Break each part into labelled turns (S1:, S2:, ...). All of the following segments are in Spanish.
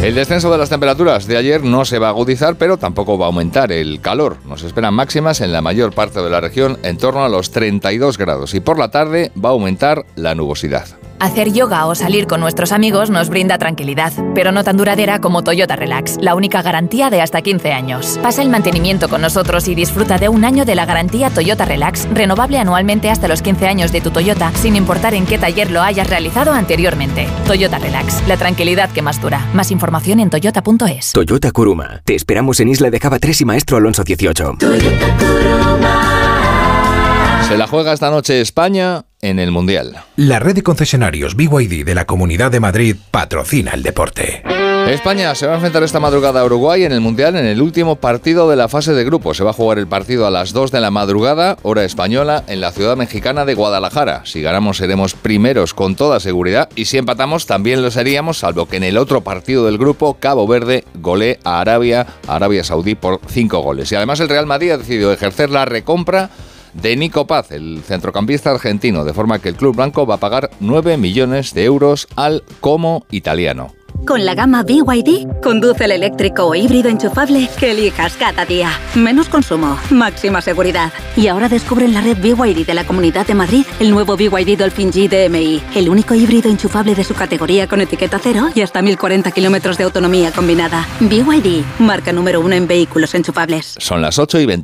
S1: El descenso de las temperaturas de ayer no se va a agudizar, pero tampoco va a aumentar el calor. Nos esperan máximas en la mayor parte de la región en torno a los 32 grados y por la tarde va a aumentar la nubosidad.
S2: Hacer yoga o salir con nuestros amigos nos brinda tranquilidad, pero no tan duradera como Toyota Relax, la única garantía de hasta 15 años. Pasa el mantenimiento con nosotros y disfruta de un año de la garantía Toyota Relax, renovable anualmente hasta los 15 años de tu Toyota, sin importar en qué taller lo hayas realizado anteriormente. Toyota Relax, la tranquilidad que más dura. Más información en toyota.es.
S3: Toyota Kuruma. Te esperamos en Isla de Java 3 y Maestro Alonso 18.
S4: Toyota Kuruma.
S1: Se la juega esta noche España en el Mundial.
S5: La red de concesionarios BYD de la Comunidad de Madrid patrocina el deporte.
S1: España se va a enfrentar esta madrugada a Uruguay en el Mundial en el último partido de la fase de grupos. Se va a jugar el partido a las 2 de la madrugada, hora española, en la ciudad mexicana de Guadalajara. Si ganamos seremos primeros con toda seguridad y si empatamos también lo seríamos, salvo que en el otro partido del grupo, Cabo Verde golee a Arabia Saudí por 5 goles. Y además el Real Madrid ha decidido ejercer la recompra de Nico Paz, el centrocampista argentino, de forma que el club blanco va a pagar 9 millones de euros al Como italiano.
S6: Con la gama BYD, conduce el eléctrico o híbrido enchufable que elijas cada día. Menos consumo, máxima seguridad. Y ahora descubre en la red BYD de la Comunidad de Madrid el nuevo BYD Dolphin G DMI, el único híbrido enchufable de su categoría con etiqueta cero y hasta 1040 kilómetros de autonomía combinada. BYD, marca número 1 en vehículos enchufables.
S1: Son las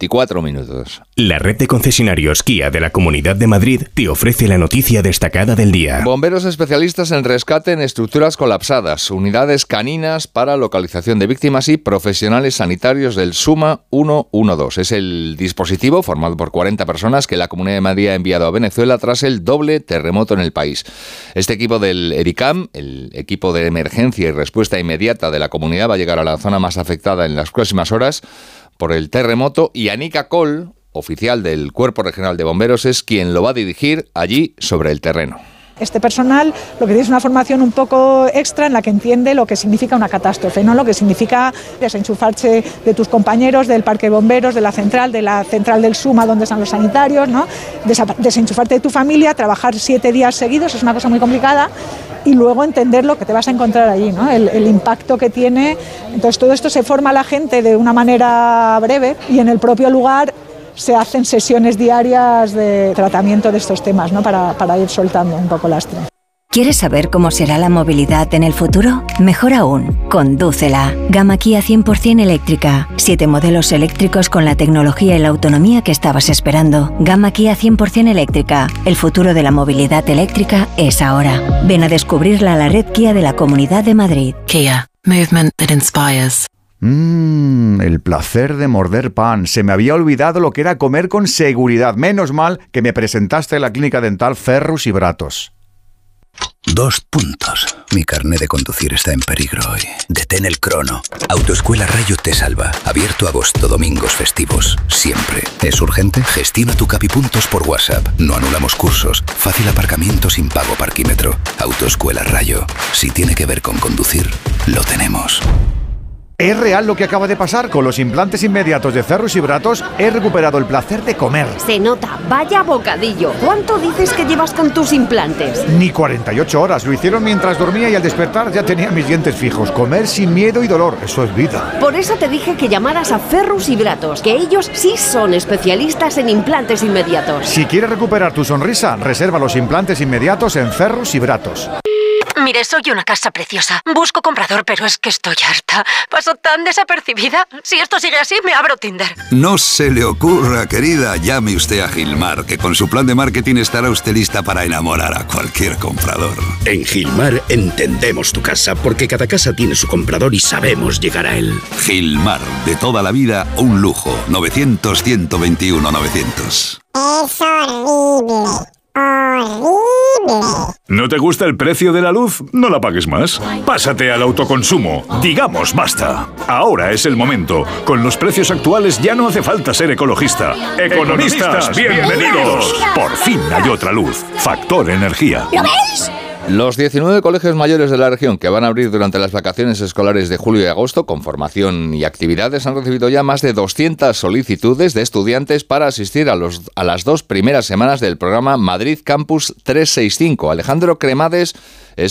S1: 8:24.
S3: La red de concesionarios Kia de la Comunidad de Madrid te ofrece la noticia destacada del día.
S1: Bomberos especialistas en rescate en estructuras colapsadas, unidades caninas para localización de víctimas y profesionales sanitarios del SUMA 112. Es el dispositivo formado por 40 personas que la Comunidad de Madrid ha enviado a Venezuela tras el doble terremoto en el país. Este equipo del ERICAM, el equipo de emergencia y respuesta inmediata de la comunidad, va a llegar a la zona más afectada en las próximas horas por el terremoto y Anika Col, oficial del Cuerpo Regional de Bomberos, es quien lo va a dirigir allí sobre el terreno.
S7: Este personal lo que tiene es una formación un poco extra en la que entiende lo que significa una catástrofe, ¿no? Lo que significa desenchufarse de tus compañeros, del parque de bomberos, de la central del SUMA donde están los sanitarios, ¿no? Desenchufarte de tu familia, trabajar 7 días seguidos, es una cosa muy complicada, y luego entender lo que te vas a encontrar allí, ¿no? El impacto que tiene. Entonces todo esto se forma a la gente de una manera breve y en el propio lugar se hacen sesiones diarias de tratamiento de estos temas, ¿no? Para ir soltando un poco lastre.
S8: ¿Quieres saber cómo será la movilidad en el futuro? Mejor aún, condúcela. Gama Kia 100% eléctrica. 7 modelos eléctricos con la tecnología y la autonomía que estabas esperando. Gama Kia 100% eléctrica. El futuro de la movilidad eléctrica es ahora. Ven a descubrirla a la red Kia de la Comunidad de Madrid.
S9: Kia. Movement that inspires.
S10: El placer de morder pan. Se me había olvidado lo que era comer con seguridad. Menos mal que me presentaste en la clínica dental Ferrus y Bratos.
S11: 2 puntos. Mi carné de conducir está en peligro hoy. Detén el crono. Autoescuela Rayo te salva. Abierto agosto, domingos, festivos. Siempre. ¿Es urgente? Gestiona tu Capipuntos por WhatsApp. No anulamos cursos. Fácil aparcamiento sin pago parquímetro. Autoescuela Rayo. Si tiene que ver con conducir, lo tenemos.
S10: Es real lo que acaba de pasar. Con los implantes inmediatos de Ferrus y Bratos he recuperado el placer de comer.
S12: Se nota, vaya bocadillo. ¿Cuánto dices que llevas con tus implantes?
S10: Ni 48 horas. Lo hicieron mientras dormía y al despertar ya tenía mis dientes fijos. Comer sin miedo y dolor, eso es vida.
S12: Por eso te dije que llamaras a Ferrus y Bratos, que ellos sí son especialistas en implantes inmediatos.
S10: Si quieres recuperar tu sonrisa, reserva los implantes inmediatos en Ferrus y Bratos.
S13: Mire, soy una casa preciosa. Busco comprador, pero es que estoy harta. Paso tan desapercibida. Si esto sigue así, me abro Tinder.
S14: No se le ocurra, querida. Llame usted a Gilmar, que con su plan de marketing estará usted lista para enamorar a cualquier comprador.
S15: En Gilmar entendemos tu casa, porque cada casa tiene su comprador y sabemos llegar a él.
S14: Gilmar, de toda la vida, un lujo. 900-121-900.
S16: Es horrible. ¡Horrible!
S17: ¿No te gusta el precio de la luz? No la pagues más. Pásate al autoconsumo. Digamos basta. Ahora es el momento. Con los precios actuales ya no hace falta ser ecologista. ¡Economistas, bienvenidos! Por fin hay otra luz. Factor Energía.
S16: ¿Lo veis?
S1: Los 19 colegios mayores de la región que van a abrir durante las vacaciones escolares de julio y agosto con formación y actividades han recibido ya más de 200 solicitudes de estudiantes para asistir a las 2 primeras semanas del programa Madrid Campus 365. Alejandro Cremades